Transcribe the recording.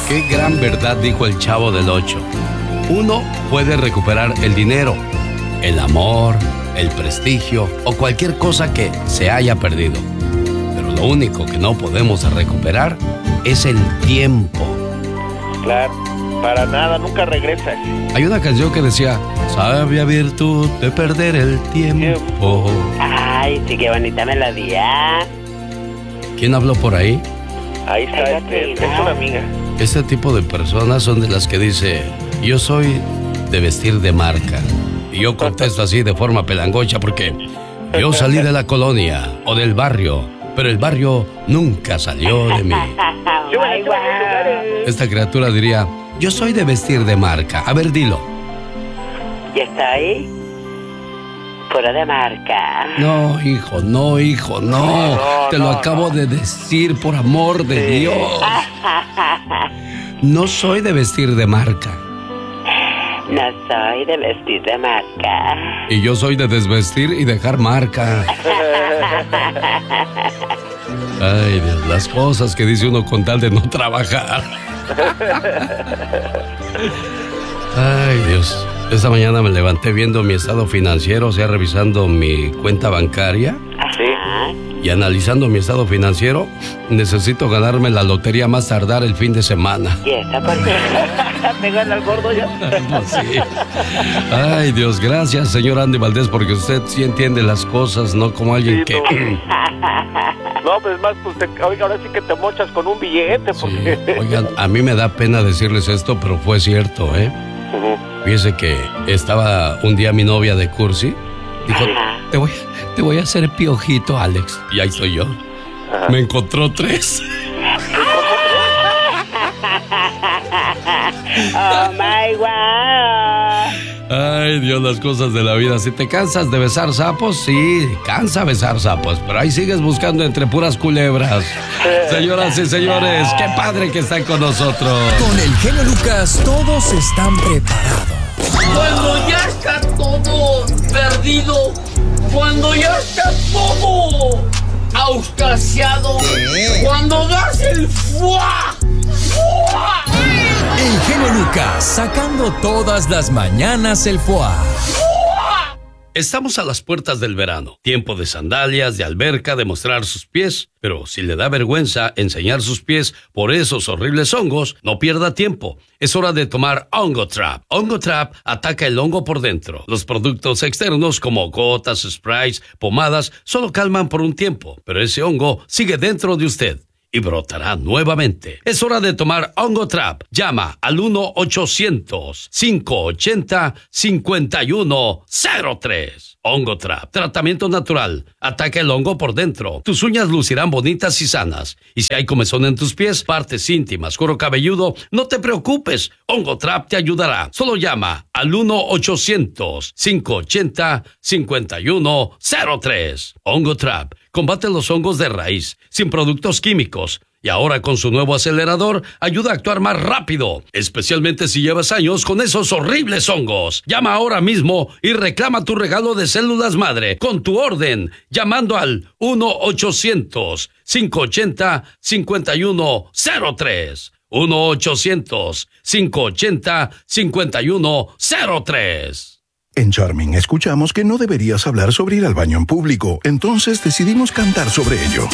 Qué gran verdad dijo el Chavo del Ocho. Uno puede recuperar el dinero, el amor, el prestigio o cualquier cosa que se haya perdido. Pero lo único que no podemos recuperar es el tiempo. Claro, para nada, nunca regresa. Hay una canción que decía, sabia virtud de perder el tiempo. Ay, sí, qué bonita melodía. ¿Quién habló por ahí? Ahí está, es una amiga. Este tipo de personas son de las que dice, yo soy de vestir de marca. Y yo contesto así de forma pelangocha porque yo salí de la colonia o del barrio, pero el barrio nunca salió de mí. Esta criatura diría, yo soy de vestir de marca. A ver, dilo. Yo estoy fuera de marca. No, hijo, no. Te lo acabo de decir, por amor de Dios. No soy de vestir de marca. No soy de vestir de marca. Y yo soy de desvestir y dejar marca. Ay, Dios, las cosas que dice uno con tal de no trabajar. Ay, Dios. Esta mañana me levanté viendo mi estado financiero, o sea, revisando mi cuenta bancaria. Sí. Y analizando mi estado financiero, necesito ganarme la lotería más tardar el fin de semana. ¿Y esta por qué? ¿Te gana el gordo ya? Pues sí. Ay, Dios, gracias, señor Andy Valdés, porque usted sí entiende las cosas, no como alguien Sí, que... No, pues más, pues oiga, ahora sí que te mochas con un billete. Porque... Sí. Oigan, a mí me da pena decirles esto, pero fue cierto, ¿eh? Fíjese que estaba un día mi novia de cursi. Dijo, te voy a hacer piojito, Alex. Y ahí estoy yo. Ajá. Me encontró 3. Oh my God. Ay, Dios, las cosas de la vida. Si te cansas de besar sapos, sí, cansa besar sapos, pero ahí sigues buscando entre puras culebras. Señoras y señores, qué padre que están con nosotros. Con el genio Lucas, todos están preparados. Cuando ya está todo perdido, cuando ya está todo auscasiado, cuando das el ¡fua! ¡Fua! El genio Lucas, sacando todas las mañanas el ¡fua! Estamos a las puertas del verano, tiempo de sandalias, de alberca, de mostrar sus pies, pero si le da vergüenza enseñar sus pies por esos horribles hongos, no pierda tiempo. Es hora de tomar Hongo Trap. Hongo Trap ataca el hongo por dentro. Los productos externos como gotas, sprays, pomadas, solo calman por un tiempo, pero ese hongo sigue dentro de usted y brotará nuevamente. Es hora de tomar Hongo Trap. Llama al 1-800-580-5103. Hongo Trap, tratamiento natural. Ataca el hongo por dentro. Tus uñas lucirán bonitas y sanas. Y si hay comezón en tus pies, partes íntimas, cuero cabelludo, no te preocupes. Hongo Trap te ayudará. Solo llama al 1-800-580-5103. Hongo Trap combate los hongos de raíz, sin productos químicos. Y ahora con su nuevo acelerador, ayuda a actuar más rápido, especialmente si llevas años con esos horribles hongos. Llama ahora mismo y reclama tu regalo de células madre con tu orden, llamando al 1-800-580-5103. 1-800-580-5103. En Charming escuchamos que no deberías hablar sobre ir al baño en público, entonces decidimos cantar sobre ello.